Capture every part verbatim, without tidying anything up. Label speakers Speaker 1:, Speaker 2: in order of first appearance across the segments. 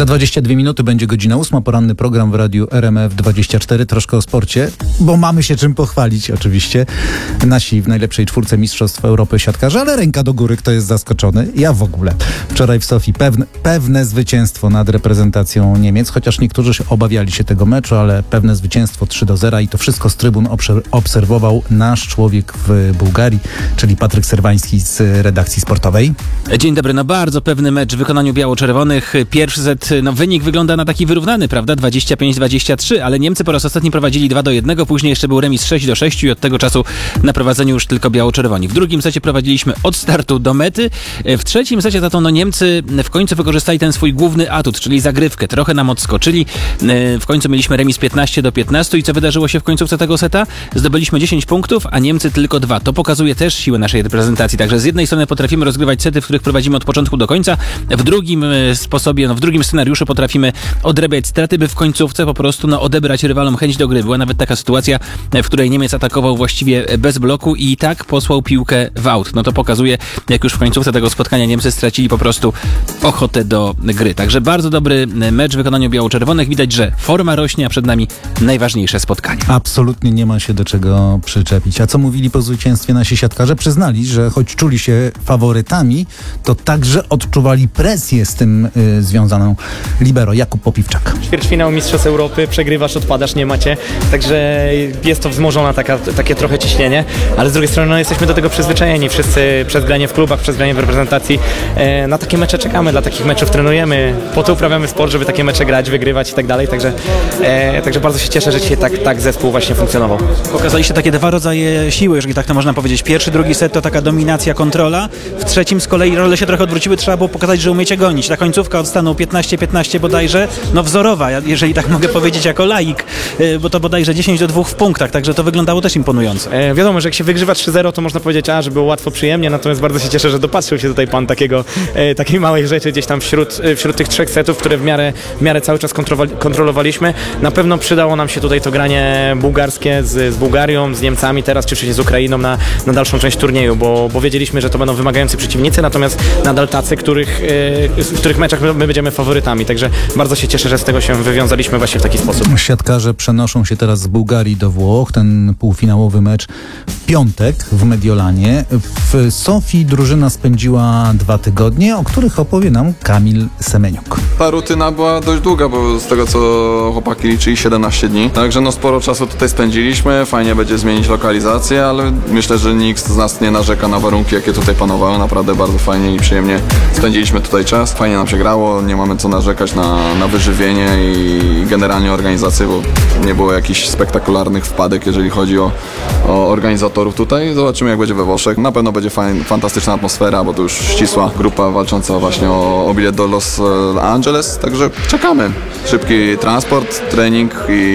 Speaker 1: Za dwadzieścia dwie minuty będzie godzina ósma, poranny program w radiu R M F dwadzieścia cztery, troszkę o sporcie, bo mamy się czym pochwalić oczywiście. Nasi w najlepszej czwórce Mistrzostw Europy siatkarze, ale ręka do góry, kto jest zaskoczony? Ja w ogóle. Wczoraj w Sofii pewne, pewne zwycięstwo nad reprezentacją Niemiec, chociaż niektórzy się obawiali się tego meczu, ale pewne zwycięstwo trzy do zera i to wszystko z trybun obserwował nasz człowiek w Bułgarii, czyli Patryk Serwański z redakcji sportowej.
Speaker 2: Dzień dobry, no bardzo pewny mecz w wykonaniu biało-czerwonych. Pierwszy set, no wynik wygląda na taki wyrównany, prawda? dwadzieścia pięć dwadzieścia trzy, ale Niemcy po raz ostatni prowadzili dwa do jednego, później jeszcze był remis sześć do sześciu i od tego czasu na prowadzeniu już tylko biało-czerwoni. W drugim secie prowadziliśmy od startu do mety. W trzecim secie za to no Niemcy w końcu wykorzystali ten swój główny atut, czyli zagrywkę. Trochę nam odskoczyli. W końcu mieliśmy remis piętnaście do piętnastu i co wydarzyło się w końcówce tego seta? Zdobyliśmy dziesięć punktów, a Niemcy tylko dwa. To pokazuje też siłę naszej reprezentacji. Także z jednej strony potrafimy rozgrywać sety, w których prowadzimy od początku do końca. W drugim sposobie, no w drugim scenariuszu potrafimy odrabiać straty, by w końcówce po prostu no, odebrać rywalom chęć do gry. Była nawet taka sytuacja, w której Niemiec atakował właściwie bez bloku i tak posłał piłkę w aut. No to pokazuje, jak już w końcówce tego spotkania Niemcy stracili po prostu ochotę do gry. Także bardzo dobry mecz w wykonaniu biało-czerwonych. Widać, że forma rośnie, a przed nami najważniejsze spotkanie.
Speaker 1: Absolutnie nie ma się do czego przyczepić. A co mówili po zwycięstwie nasi siatkarze? Przyznali, że choć czuli się faworytami, to także odczuwali presję z tym y, związaną. Libero Jakub Popiwczak.
Speaker 3: Ćwierćfinał Mistrzostw Europy, przegrywasz, odpadasz, nie macie, także jest to wzmożone taka, takie trochę ciśnienie, ale z drugiej strony no, jesteśmy do tego przyzwyczajeni, wszyscy przez granie w klubach, przez granie w reprezentacji, e, na takie mecze czekamy, dla takich meczów trenujemy, po to uprawiamy sport, żeby takie mecze grać, wygrywać i tak dalej, także, e, także bardzo się cieszę, że dzisiaj tak, tak zespół właśnie funkcjonował.
Speaker 4: Pokazaliście takie dwa rodzaje siły, jeżeli tak to można powiedzieć. Pierwszy, drugi set to taka dominacja, kontrola, w trzecim z kolei role się trochę odwróciły, trzeba było pokazać, że umiecie gonić. Ta końcówka od stanu piętnaście piętnaście bodajże, no wzorowa, jeżeli tak mogę powiedzieć jako laik, bo to bodajże dziesięć do dwóch w punktach, także to wyglądało też imponująco.
Speaker 3: E, wiadomo, że jak się wygrywa trzy zero, to można powiedzieć, a, że było łatwo, przyjemnie, natomiast bardzo się cieszę, że dopatrzył się tutaj pan takiego, e, takiej małej rzeczy gdzieś tam wśród, wśród tych trzech setów, które w miarę, w miarę cały czas kontrolowaliśmy. Na pewno przydało nam się tutaj to granie bułgarskie z, z Bułgarią, z Niemcami teraz, czy przecież z Ukrainą na, na dalszą część turnieju, bo, bo wiedzieliśmy, że to będą wymagający przeciwnicy, natomiast nadal tacy, których, e, w których meczach my, my będziemy faworytami, także bardzo się cieszę, że z tego się wywiązaliśmy właśnie w taki sposób.
Speaker 1: Siatkarze przenoszą się teraz z Bułgarii do Włoch. Ten półfinałowy mecz w piątek w Mediolanie. W Sofii drużyna spędziła dwa tygodnie, o których opowie nam Kamil Semeniuk.
Speaker 5: Ta rutyna była dość długa, bo z tego co chłopaki liczyli siedemnaście dni. Także no sporo czasu tutaj spędziliśmy. Fajnie będzie zmienić lokalizację, ale myślę, że nikt z nas nie narzeka na warunki, jakie tutaj panowały. Naprawdę bardzo fajnie i przyjemnie spędziliśmy tutaj czas. Fajnie nam się grało, nie mamy co narzekać na, na wyżywienie i generalnie organizację, bo nie było jakichś spektakularnych wpadek, jeżeli chodzi o, o organizatorów tutaj. Zobaczymy, jak będzie we Włoszech. Na pewno będzie fajn, fantastyczna atmosfera, bo to już ścisła grupa walcząca właśnie o, o bilet do Los Angeles, także czekamy. Szybki transport, trening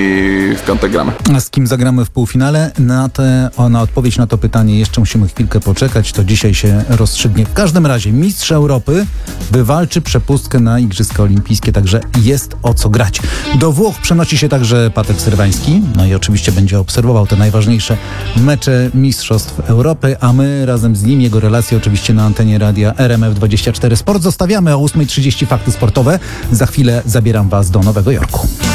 Speaker 5: i w piątek gramy.
Speaker 1: A z kim zagramy w półfinale? Na, te, o, na odpowiedź na to pytanie jeszcze musimy chwilkę poczekać. To dzisiaj się rozstrzygnie. W każdym razie mistrz Europy wywalczy przepustkę na Igrzyska Olimpijskie, także jest o co grać. Do Włoch przenosi się także Patryk Serwański, no i oczywiście będzie obserwował te najważniejsze mecze Mistrzostw Europy, a my razem z nim, jego relacje oczywiście na antenie radia R M F dwadzieścia cztery Sport zostawiamy o ósma trzydzieści fakty sportowe. Za chwilę zabieram was do Nowego Jorku.